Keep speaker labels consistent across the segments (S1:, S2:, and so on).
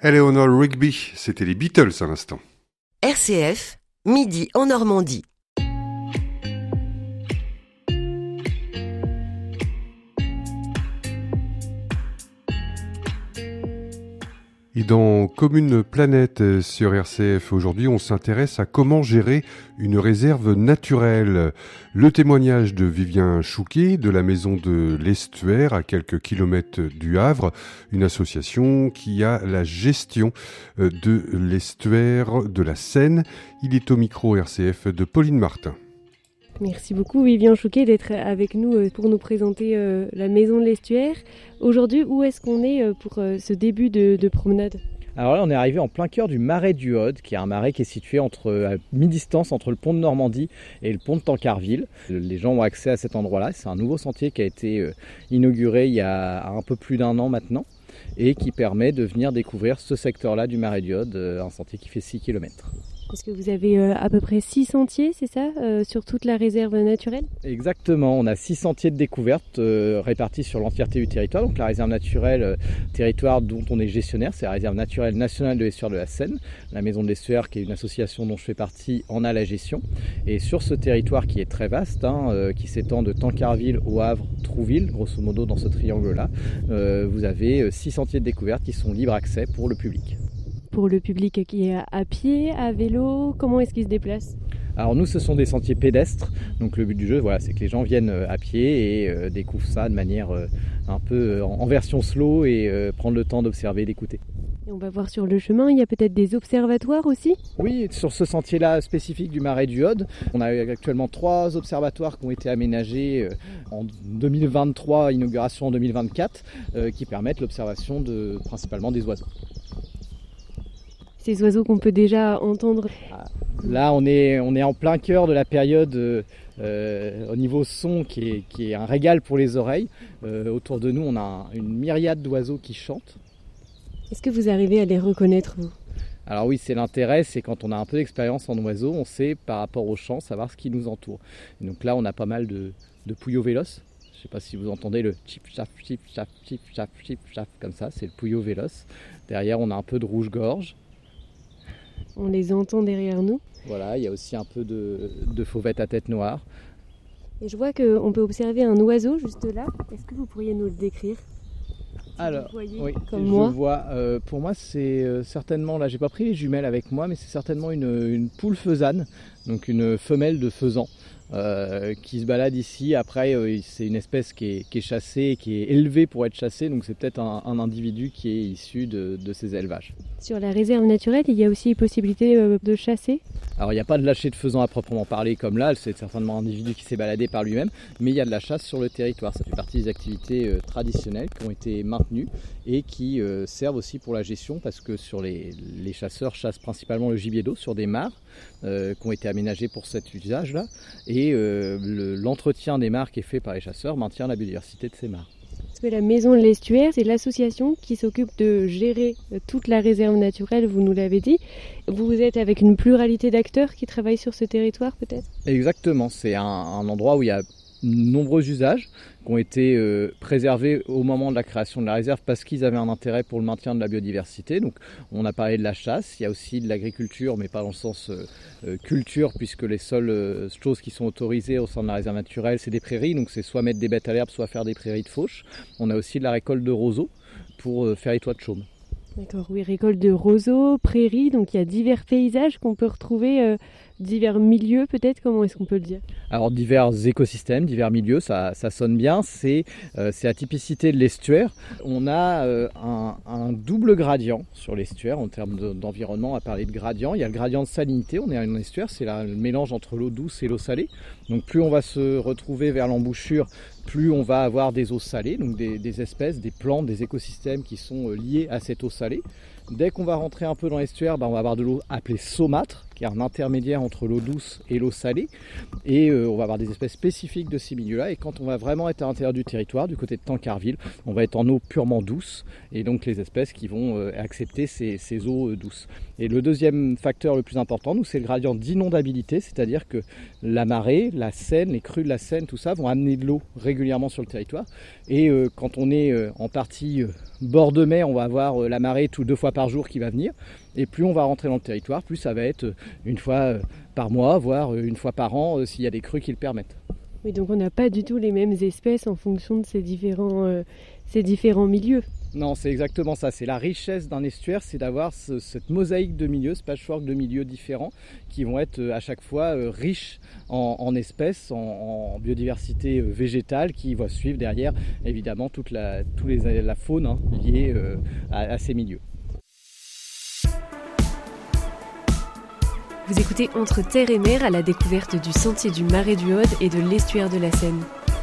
S1: Eleanor Rigby, c'était les Beatles à l'instant.
S2: RCF, midi en Normandie.
S1: Et dans Commune Planète sur RCF, aujourd'hui, on s'intéresse à comment gérer une réserve naturelle. Le témoignage de Vivien Chouquet de la Maison de l'Estuaire, à quelques kilomètres du Havre, une association qui a la gestion de l'estuaire de la Seine. Il est au micro RCF de Pauline Martin.
S3: Merci beaucoup Vivien Chouquet d'être avec nous pour nous présenter la Maison de l'Estuaire. Aujourd'hui, où est-ce qu'on est pour ce début de promenade ?
S4: Alors là, on est arrivé en plein cœur du marais du Haude, qui est un marais qui est situé à mi-distance entre le pont de Normandie et le pont de Tancarville. Les gens ont accès à cet endroit-là. C'est un nouveau sentier qui a été inauguré il y a un peu plus d'1 an maintenant et qui permet de venir découvrir ce secteur-là du marais du Haude, un sentier qui fait 6 km.
S3: Est-ce que vous avez à peu près 6 sentiers, c'est ça, sur toute la réserve naturelle ?
S4: Exactement, on a 6 sentiers de découverte répartis sur l'entièreté du territoire. Donc la réserve naturelle, territoire dont on est gestionnaire, c'est la réserve naturelle nationale de l'estuaire de la Seine. La Maison de l'Estuaire, qui est une association dont je fais partie, en a la gestion. Et sur ce territoire qui est très vaste, qui s'étend de Tancarville au Havre, Trouville, grosso modo dans ce triangle-là, vous avez 6 sentiers de découverte qui sont libre accès pour le public.
S3: Pour le public qui est à pied, à vélo, comment est-ce qu'il se déplace ?
S4: Alors nous, ce sont des sentiers pédestres, donc le but du jeu, c'est que les gens viennent à pied et découvrent ça de manière un peu en version slow et prendre le temps d'observer et d'écouter.
S3: Et on va voir sur le chemin, il y a peut-être des observatoires aussi ?
S4: Oui, sur ce sentier-là spécifique du marais du Haude, on a actuellement 3 observatoires qui ont été aménagés en 2023, inauguration en 2024, qui permettent l'observation principalement des oiseaux.
S3: Ces oiseaux qu'on peut déjà entendre.
S4: Là, on est en plein cœur de la période au niveau son qui est un régal pour les oreilles. Autour de nous, on a une myriade d'oiseaux qui chantent.
S3: Est-ce que vous arrivez à les reconnaître, vous ?
S4: Alors oui, c'est l'intérêt, c'est quand on a un peu d'expérience en oiseaux, on sait par rapport au chant savoir ce qui nous entoure. Et donc là, on a pas mal de pouillots véloces. Je ne sais pas si vous entendez le chip chap chip chap chip chap chip chap comme ça, c'est le pouillot véloce. Derrière, on a un peu de rouge-gorge.
S3: On les entend derrière nous.
S4: Voilà, il y a aussi un peu de fauvettes à tête noire.
S3: Et je vois qu'on peut observer un oiseau juste là. Est-ce que vous pourriez nous le décrire ?
S4: Alors, oui,
S3: comme moi.
S4: Je vois. Pour moi, c'est certainement, là j'ai pas pris les jumelles avec moi, mais c'est certainement une poule faisane, donc une femelle de faisan. Qui se balade ici. Après, c'est une espèce qui est chassée, qui est élevée pour être chassée, donc c'est peut-être un individu qui est issu de ces élevages.
S3: Sur la réserve naturelle, il y a aussi possibilité de chasser ?
S4: Alors il n'y a pas de lâcher de faisan à proprement parler comme là, c'est certainement un individu qui s'est baladé par lui-même, mais il y a de la chasse sur le territoire. Ça fait partie des activités traditionnelles qui ont été maintenues et qui servent aussi pour la gestion, parce que sur les chasseurs chassent principalement le gibier d'eau sur des mares qui ont été aménagées pour cet usage-là, et l'entretien des mares qui est fait par les chasseurs maintient la biodiversité de ces mares.
S3: Parce que la Maison de l'Estuaire, c'est l'association qui s'occupe de gérer toute la réserve naturelle, vous nous l'avez dit. Vous êtes avec une pluralité d'acteurs qui travaillent sur ce territoire peut-être ?
S4: Exactement, c'est un endroit où il y a nombreux usages qui ont été préservés au moment de la création de la réserve parce qu'ils avaient un intérêt pour le maintien de la biodiversité. Donc on a parlé de la chasse, il y a aussi de l'agriculture, mais pas dans le sens culture, puisque les seules choses qui sont autorisées au sein de la réserve naturelle, c'est des prairies, donc c'est soit mettre des bêtes à l'herbe, soit faire des prairies de fauche. On a aussi de la récolte de roseaux pour faire les toits de chaume.
S3: D'accord, oui, récolte de roseaux, prairies, donc il y a divers paysages qu'on peut retrouver, divers milieux peut-être, comment est-ce qu'on peut le dire ?
S4: Alors divers écosystèmes, divers milieux, ça sonne bien, c'est la typicité de l'estuaire. On a un double gradient sur l'estuaire en termes d'environnement. On va parler de gradient, il y a le gradient de salinité, on est un estuaire, c'est le mélange entre l'eau douce et l'eau salée. Donc plus on va se retrouver vers l'embouchure, plus on va avoir des eaux salées, donc des espèces, des plantes, des écosystèmes qui sont liés à cette eau salée. Dès qu'on va rentrer un peu dans l'estuaire, on va avoir de l'eau appelée saumâtre, qui est un intermédiaire entre l'eau douce et l'eau salée. Et on va avoir des espèces spécifiques de ces milieux-là. Et quand on va vraiment être à l'intérieur du territoire, du côté de Tancarville, on va être en eau purement douce. Et donc les espèces qui vont accepter ces eaux douces. Et le deuxième facteur le plus important, nous, c'est le gradient d'inondabilité, c'est-à-dire que la marée, la Seine, les crues de la Seine, tout ça vont amener de l'eau régulièrement sur le territoire. Et quand on est en partie bord de mer, on va avoir la marée 2 fois par jour qui va venir. Et plus on va rentrer dans le territoire, plus ça va être une fois par mois, voire une fois par an, s'il y a des crues qui le permettent.
S3: Oui, donc on n'a pas du tout les mêmes espèces en fonction de ces différents milieux.
S4: Non, c'est exactement ça. C'est la richesse d'un estuaire, c'est d'avoir cette mosaïque de milieux, ce patchwork de milieux différents qui vont être à chaque fois riches en espèces, en biodiversité végétale qui va suivre derrière évidemment toute la faune liée à ces milieux.
S5: Vous écoutez Entre terre et mer à la découverte du sentier du Marais du Aude et de l'estuaire de la Seine.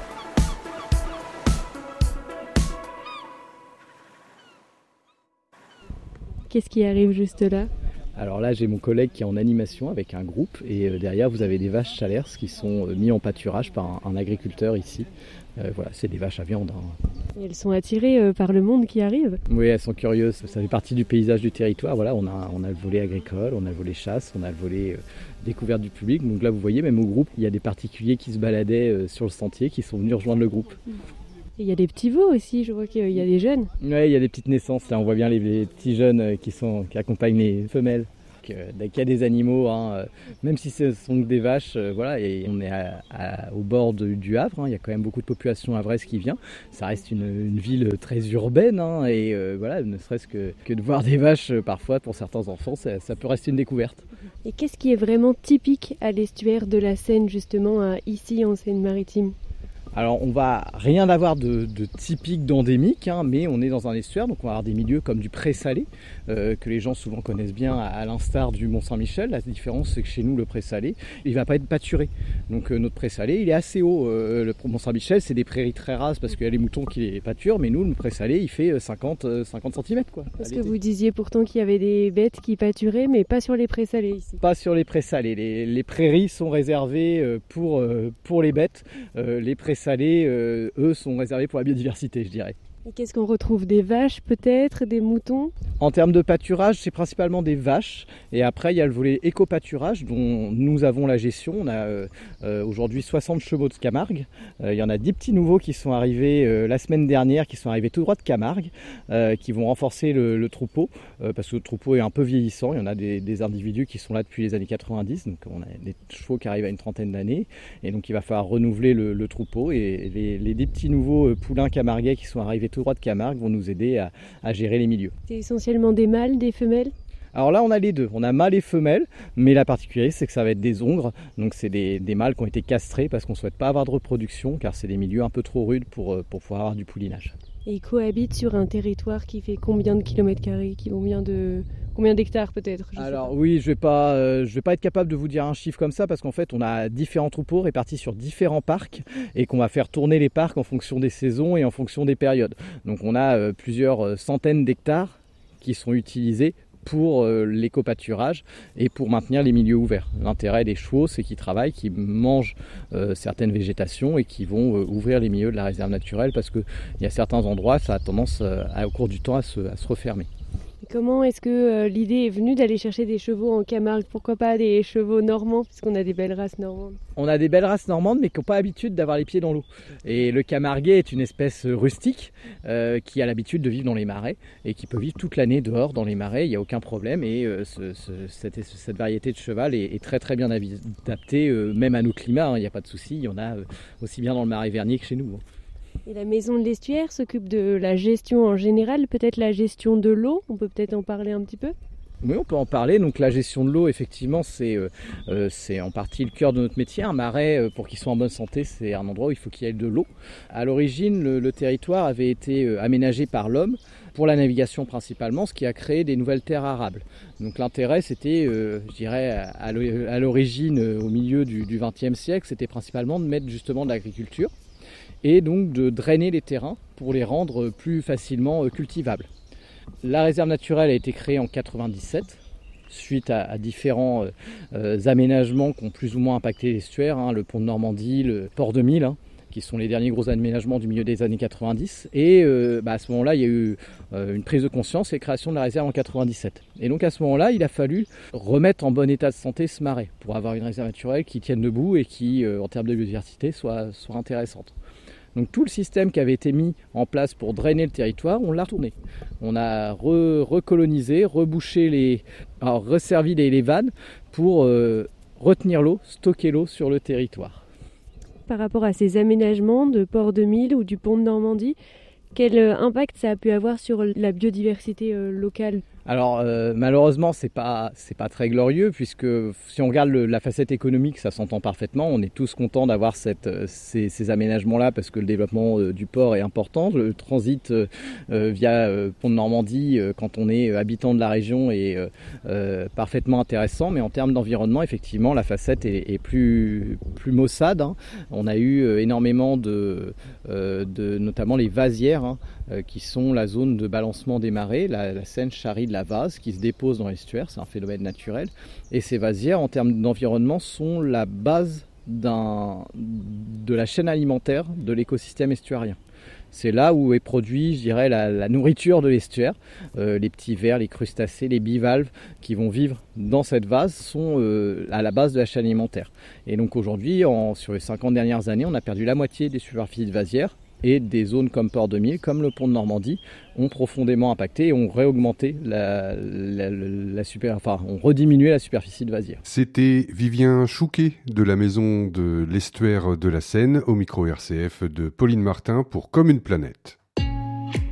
S3: Qu'est-ce qui arrive juste là ?
S4: Alors là, j'ai mon collègue qui est en animation avec un groupe et derrière, vous avez des vaches chalers qui sont mis en pâturage par un agriculteur ici. Voilà, c'est des vaches à viande.
S3: Et elles sont attirées par le monde qui arrive ?
S4: Oui, elles sont curieuses. Ça fait partie du paysage du territoire. Voilà, on a le volet agricole, on a le volet chasse, on a le volet découverte du public. Donc là, vous voyez, même au groupe, il y a des particuliers qui se baladaient sur le sentier qui sont venus rejoindre le groupe.
S3: Et il y a des petits veaux aussi, je vois qu'il y a des jeunes.
S4: Oui, il y a des petites naissances. Là, on voit bien les petits jeunes qui accompagnent les femelles. Dès qu'il y a des animaux, même si ce sont des vaches, voilà, et on est au bord du Havre, il y a quand même beaucoup de population havraise qui vient. Ça reste une ville très urbaine, et voilà, ne serait-ce que de voir des vaches parfois pour certains enfants, ça peut rester une découverte.
S3: Et qu'est-ce qui est vraiment typique à l'estuaire de la Seine, justement, ici en Seine-Maritime ?
S4: Alors on va rien avoir de typique d'endémique, mais on est dans un estuaire, donc on va avoir des milieux comme du pré-salé, que les gens souvent connaissent bien à l'instar du Mont-Saint-Michel. La différence c'est que chez nous le pré-salé, il ne va pas être pâturé. Donc notre pré-salé il est assez haut. Le Mont-Saint-Michel c'est des prairies très rases parce qu'il y a les moutons qui les pâturent, mais nous le pré-salé il fait 50 cm.
S3: Parce que vous disiez pourtant qu'il y avait des bêtes qui pâturaient, mais pas sur les pré-salés ici.
S4: Pas sur les pré-salés. Les prairies sont réservées pour les bêtes. Les pré-salés, eux, sont réservés pour la biodiversité, je dirais.
S3: Et qu'est-ce qu'on retrouve ? Des vaches peut-être, des moutons ?
S4: En termes de pâturage, c'est principalement des vaches. Et après, il y a le volet éco-pâturage dont nous avons la gestion. On a aujourd'hui 60 chevaux de Camargue. Il y en a 10 petits nouveaux qui sont arrivés la semaine dernière, qui sont arrivés tout droit de Camargue, qui vont renforcer le troupeau, parce que le troupeau est un peu vieillissant. Il y en a des individus qui sont là depuis les années 90. Donc on a des chevaux qui arrivent à une trentaine d'années. Et donc il va falloir renouveler le troupeau. Et les 10 petits nouveaux poulains camarguais qui sont arrivés tout droit de Camargue vont nous aider à gérer les milieux.
S3: C'est essentiellement des mâles, des femelles ?
S4: Alors là on a les deux, on a mâles et femelles, mais la particularité c'est que ça va être des ongres, donc c'est des mâles qui ont été castrés parce qu'on ne souhaite pas avoir de reproduction car c'est des milieux un peu trop rudes pour pouvoir avoir du poulinage.
S3: Et ils cohabitent sur un territoire qui fait combien de kilomètres carrés, combien d'hectares peut-être ?
S4: Alors oui, je vais pas être capable de vous dire un chiffre comme ça parce qu'en fait on a différents troupeaux répartis sur différents parcs et qu'on va faire tourner les parcs en fonction des saisons et en fonction des périodes. Donc on a plusieurs centaines d'hectares qui sont utilisés pour l'éco-pâturage et pour maintenir les milieux ouverts. L'intérêt des chevaux, c'est qu'ils travaillent, qu'ils mangent certaines végétations et qu'ils vont ouvrir les milieux de la réserve naturelle parce qu'il y a certains endroits, ça a tendance au cours du temps à se refermer.
S3: Et comment est-ce que l'idée est venue d'aller chercher des chevaux en Camargue ? Pourquoi pas des chevaux normands, puisqu'on a des belles races normandes ? On
S4: a des belles races normandes, mais qui n'ont pas l'habitude d'avoir les pieds dans l'eau. Et le camarguais est une espèce rustique qui a l'habitude de vivre dans les marais et qui peut vivre toute l'année dehors dans les marais, il n'y a aucun problème. Et cette variété de cheval est très très bien adaptée, même à nos climats, il n'y a pas de souci, il y en a aussi bien dans le marais vernier que chez nous.
S3: Et la maison de l'estuaire s'occupe de la gestion en général, peut-être la gestion de l'eau, on peut peut-être en parler un petit peu ?
S4: Oui, on peut en parler. Donc la gestion de l'eau, effectivement, c'est en partie le cœur de notre métier. Un marais, pour qu'il soit en bonne santé, c'est un endroit où il faut qu'il y ait de l'eau. À l'origine, le territoire avait été aménagé par l'homme pour la navigation principalement, ce qui a créé des nouvelles terres arables. Donc l'intérêt, c'était, je dirais, à l'origine, au milieu du XXe siècle, c'était principalement de mettre justement de l'agriculture et donc de drainer les terrains pour les rendre plus facilement cultivables. La réserve naturelle a été créée en 1997 suite à différents aménagements qui ont plus ou moins impacté l'estuaire, le pont de Normandie, le port de Mille, qui sont les derniers gros aménagements du milieu des années 90. Et à ce moment-là, il y a eu une prise de conscience et création de la réserve en 97. Et donc à ce moment-là, il a fallu remettre en bon état de santé ce marais pour avoir une réserve naturelle qui tienne debout et qui, en termes de biodiversité, soit intéressante. Donc tout le système qui avait été mis en place pour drainer le territoire, on l'a retourné. On a recolonisé, rebouché resservi les vannes pour retenir l'eau, stocker l'eau sur le territoire.
S3: Par rapport à ces aménagements de Port de Mille ou du pont de Normandie, quel impact ça a pu avoir sur la biodiversité locale ?
S4: Alors malheureusement c'est pas très glorieux, puisque si on regarde la facette économique, ça s'entend parfaitement. On est tous contents d'avoir ces aménagements-là parce que le développement du port est important. Le transit via Pont de Normandie, quand on est habitant de la région, est parfaitement intéressant. Mais en termes d'environnement, effectivement, la facette est plus maussade. On a eu énormément de notamment les vasières, qui sont la zone de balancement des marées. La Seine charrie de la vase qui se dépose dans l'estuaire, c'est un phénomène naturel. Et ces vasières, en termes d'environnement, sont la base de la chaîne alimentaire de l'écosystème estuarien. C'est là où est produit, je dirais, la nourriture de l'estuaire. Les petits vers, les crustacés, les bivalves qui vont vivre dans cette vase sont à la base de la chaîne alimentaire. Et donc aujourd'hui, sur les 50 dernières années, on a perdu la moitié des superficies de vasières. Et des zones comme Port de Mille, comme le pont de Normandie, ont profondément impacté et ont réaugmenté ont rediminué la superficie de vasière.
S1: C'était Vivien Chouquet de la Maison de l'Estuaire de la Seine, au micro RCF de Pauline Martin pour Comme une planète.